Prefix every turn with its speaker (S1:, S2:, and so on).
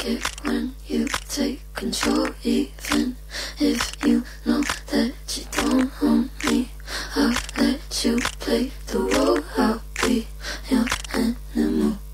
S1: it when you take control. Even if you know that you don't own me, I'll let you play the role. I'll be